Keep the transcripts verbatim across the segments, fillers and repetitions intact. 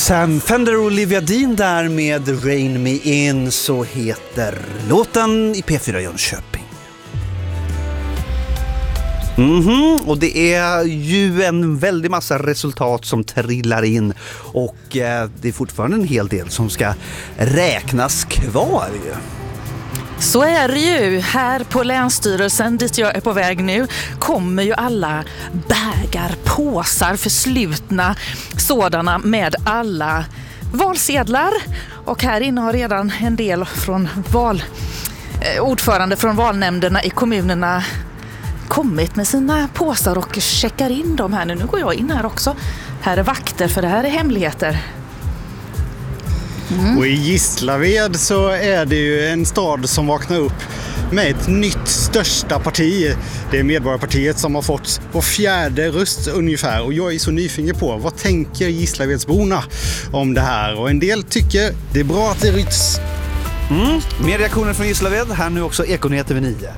Sam Fender och Olivia Dean där med Rain Me In, så heter låten i P fyra Jönköping. Mm-hmm. Och det är ju en väldig massa resultat som trillar in och eh, det är fortfarande en hel del som ska räknas kvar ju. Så är det ju. Här på Länsstyrelsen, dit jag är på väg nu, kommer ju alla bägar, påsar, förslutna sådana med alla valsedlar. Och här inne har redan en del från val, eh, ordförande från valnämnderna i kommunerna kommit med sina påsar och checkar in dem här nu. Nu går jag in här också. Här är vakter, för det här är hemligheter. Mm. Och i Gislaved så är det ju en stad som vaknar upp med ett nytt största parti. Det är Medborgarpartiet som har fått var fjärde röst ungefär. Och jag är så nyfiken på, vad tänker Gislavedsborna om det här? Och en del tycker det är bra att det ryts. Mm. Mer reaktioner från Gislaved. Här nu också Ekonyheter vid nio.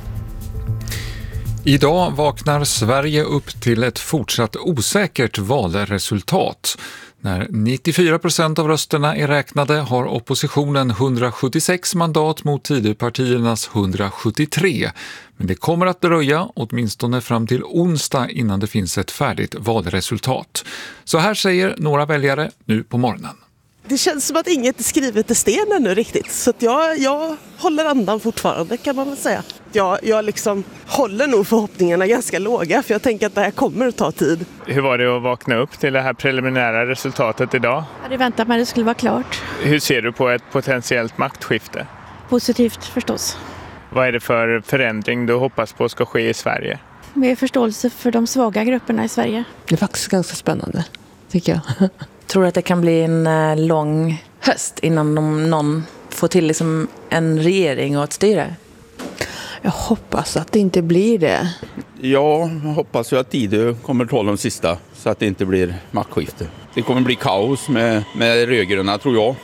Idag vaknar Sverige upp till ett fortsatt osäkert valresultat. När nittiofyra procent av rösterna är räknade har oppositionen hundrasjuttiosex mandat mot Tidöpartiernas hundrasjuttiotre. Men det kommer att dröja åtminstone fram till onsdag innan det finns ett färdigt valresultat. Så här säger några väljare nu på morgonen. Det känns som att inget är skrivet i sten ännu riktigt. Så att jag, jag håller andan fortfarande, kan man väl säga. Jag, jag liksom håller nog förhoppningarna ganska låga, för jag tänker att det här kommer att ta tid. Hur var det att vakna upp till det här preliminära resultatet idag? Jag hade väntat mig att det skulle vara klart. Hur ser du på ett potentiellt maktskifte? Positivt förstås. Vad är det för förändring du hoppas på ska ske i Sverige? Med förståelse för de svaga grupperna i Sverige. Det är faktiskt ganska spännande, tycker jag. Jag tror att det kan bli en lång höst innan de, någon får till liksom en regering och ett styre. Jag hoppas att det inte blir det. Jag hoppas ju att Tidö kommer att hålla de sista så att det inte blir maktskifte. Det kommer bli kaos med, med rödgröna, tror jag.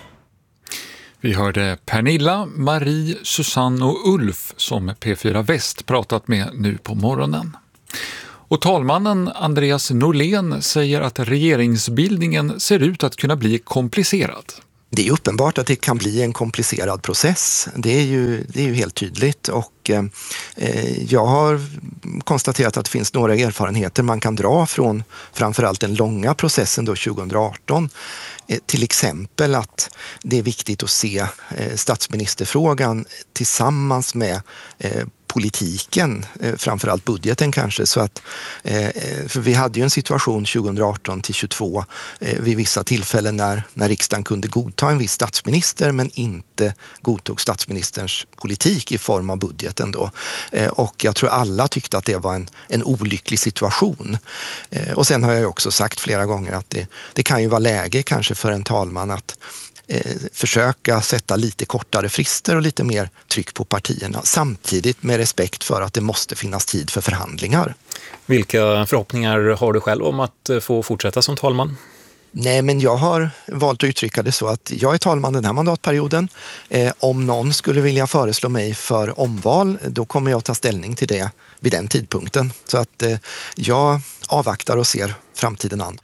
Vi hörde Pernilla, Marie, Susanne och Ulf som P fyra Väst pratat med nu på morgonen. Och talmannen Andreas Norlén säger att regeringsbildningen ser ut att kunna bli komplicerad. Det är uppenbart att det kan bli en komplicerad process. Det är ju, det är ju helt tydligt, och eh, jag har konstaterat att det finns några erfarenheter man kan dra från framförallt den långa processen då tjugohundraarton. Eh, till exempel att det är viktigt att se eh, statsministerfrågan tillsammans med eh, politiken, framförallt budgeten kanske, så att för vi hade ju en situation tjugohundraarton till tjugotvå vid vissa tillfällen när, när riksdagen kunde godta en viss statsminister men inte godtog statsministerns politik i form av budgeten då, och jag tror alla tyckte att det var en, en olycklig situation. Och sen har jag också sagt flera gånger att det, det kan ju vara läge kanske för en talman att Eh, försöka sätta lite kortare frister och lite mer tryck på partierna, samtidigt med respekt för att det måste finnas tid för förhandlingar. Vilka förhoppningar har du själv om att få fortsätta som talman? Nej, men jag har valt att uttrycka det så att jag är talman den här mandatperioden. Eh, om någon skulle vilja föreslå mig för omval, då kommer jag ta ställning till det vid den tidpunkten. Så att eh, jag avvaktar och ser framtiden an.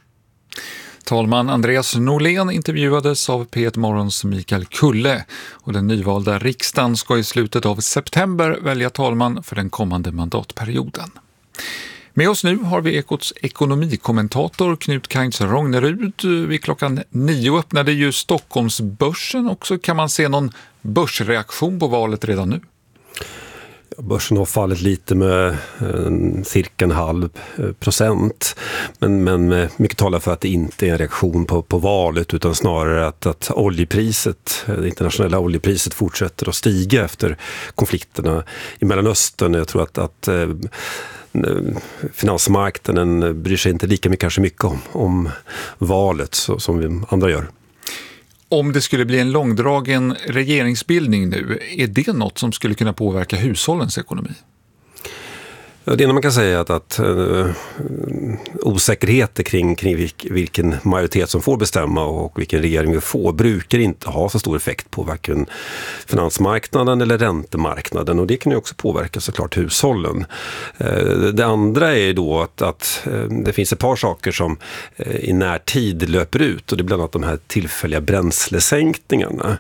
Talman Andreas Norlén intervjuades av P ett Morgons Mikael Kulle, och den nyvalda riksdagen ska i slutet av september välja talman för den kommande mandatperioden. Med oss nu har vi Ekots ekonomikommentator Knut Kainz Rognerud. Vid klockan nio öppnade ju Stockholmsbörsen också. Kan man se någon börsreaktion på valet redan nu? Börsen har fallit lite med en, cirka en halv procent, men, men mycket talar för att det inte är en reaktion på, på valet, utan snarare att, att oljepriset, det internationella oljepriset fortsätter att stiga efter konflikterna i Mellanöstern. Jag tror att, att eh, finansmarknaden bryr sig inte lika mycket, kanske mycket om, om valet så, som vi andra gör. Om det skulle bli en långdragen regeringsbildning nu, är det något som skulle kunna påverka hushållens ekonomi? Det ena man kan säga är att, att uh, osäkerheter kring, kring vilk, vilken majoritet som får bestämma och vilken regering vi får brukar inte ha så stor effekt på varken finansmarknaden eller räntemarknaden, och det kan ju också påverka såklart hushållen. Uh, det andra är då att, att uh, det finns ett par saker som uh, i närtid löper ut, och det är bland annat de här tillfälliga bränslesänkningarna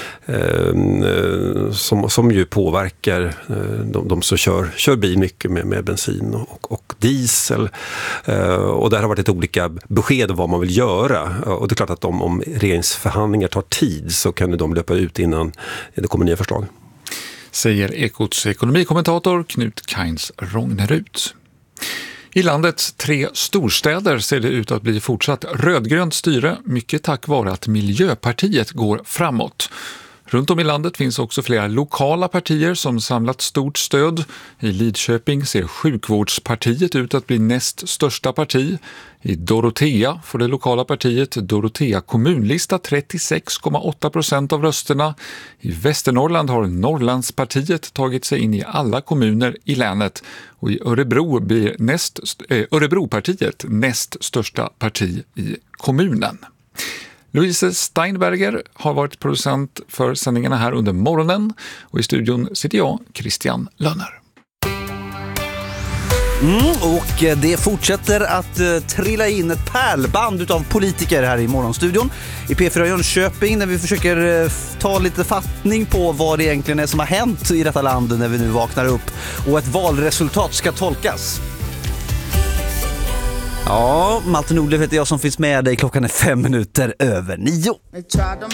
uh, som, som ju påverkar uh, de, de som kör, kör bil mycket med, med bensin och, och diesel. Och där har varit ett olika besked om vad man vill göra. Och det är klart att om, om regeringsförhandlingar tar tid så kan de löpa ut innan det kommer nya förslag. Säger Ekots ekonomikommentator Knut Kainz Rognerud. I landets tre storstäder ser det ut att bli fortsatt rödgrönt styre, mycket tack vare att Miljöpartiet går framåt. Runt om i landet finns också flera lokala partier som samlat stort stöd. I Lidköping ser sjukvårdspartiet ut att bli näst största parti. I Dorotea får det lokala partiet Dorotea kommunlista trettiosex komma åtta procent av rösterna. I Västernorrland har Norrlandspartiet tagit sig in i alla kommuner i länet. Och i Örebro blir näst, äh, Örebropartiet näst största parti i kommunen. Louise Steinberger har varit producent för sändningarna här under morgonen, och i studion sitter jag, Christian Lönner. Mm, och det fortsätter att uh, trilla in ett pärlband utav politiker här i morgonstudion i P fyra Jönköping, när vi försöker uh, ta lite fattning på vad det egentligen är som har hänt i detta land när vi nu vaknar upp och ett valresultat ska tolkas. Ja, Malte Nordlöf heter jag som finns med dig. Klockan är fem minuter över nio.